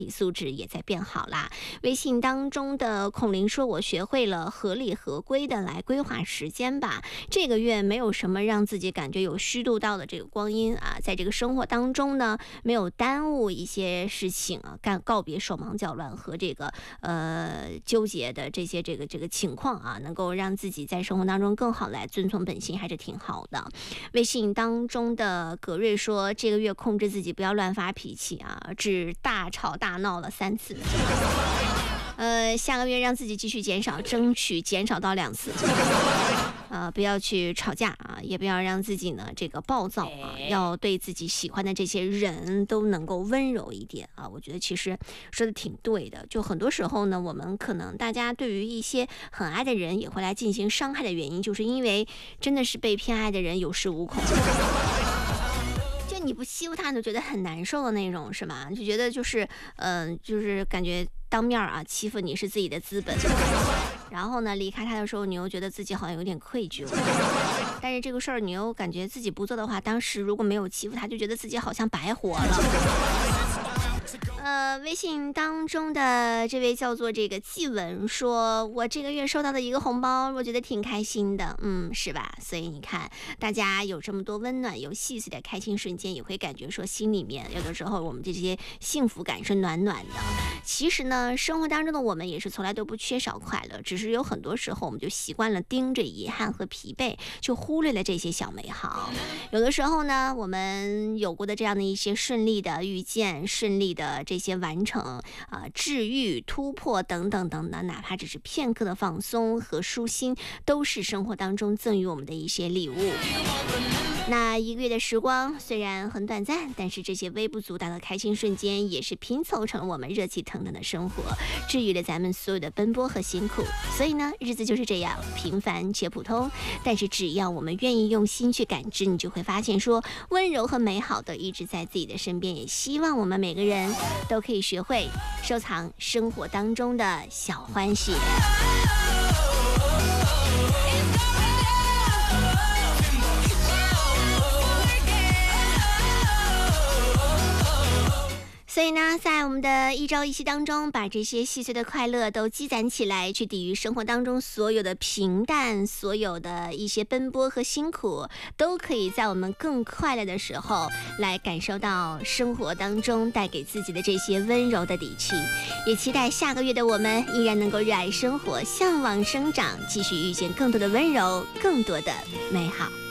素质也在变好啦。微信当中的孔林说，我学会了合理合规的来规划时间吧，这个月没有什么让自己感觉有虚度到的这个光阴啊，在这个生活当中呢，没有耽误一些事情啊，告别手忙脚乱和这个纠结的这些这个情况啊，能够让自己在生活当中更好来遵从本心，还是挺好的。微信当中的葛瑞说，这个月控制自己不要乱发脾气啊，只大吵大闹了3次。下个月让自己继续减少，争取减少到2次。不要去吵架啊，也不要让自己呢这个暴躁啊，要对自己喜欢的这些人都能够温柔一点啊。我觉得其实说的挺对的，就很多时候呢，我们可能大家对于一些很爱的人也会来进行伤害的原因，就是因为真的是被偏爱的人有恃无恐。你不欺负他，你就觉得很难受的那种，是吧？就觉得就是感觉当面啊欺负你是自己的资本，然后呢离开他的时候，你又觉得自己好像有点愧疚，但是这个事儿你又感觉自己不做的话，当时如果没有欺负他，就觉得自己好像白活了。微信当中的这位叫做这个季文说，我这个月收到的一个红包，我觉得挺开心的，是吧？所以你看，大家有这么多温暖，有细碎的开心瞬间，也会感觉说心里面有的时候我们这些幸福感是暖暖的。其实呢，生活当中的我们也是从来都不缺少快乐，只是有很多时候我们就习惯了盯着遗憾和疲惫，就忽略了这些小美好。有的时候呢，我们有过的这样的一些顺利的遇见，顺利的这些完成治愈、突破等等等等，哪怕只是片刻的放松和舒心，都是生活当中赠予我们的一些礼物。那1个月的时光虽然很短暂，但是这些微不足道的开心瞬间也是拼凑成了我们热气腾腾的生活，治愈了咱们所有的奔波和辛苦。所以呢，日子就是这样平凡且普通，但是只要我们愿意用心去感知，你就会发现说温柔和美好都一直在自己的身边。也希望我们每个人都可以学会收藏生活当中的小欢喜。所以呢，在我们的一朝一夕当中，把这些细碎的快乐都积攒起来，去抵御生活当中所有的平淡，所有的一些奔波和辛苦，都可以在我们更快乐的时候来感受到生活当中带给自己的这些温柔的底气。也期待下个月的我们依然能够热爱生活，向往生长，继续遇见更多的温柔，更多的美好。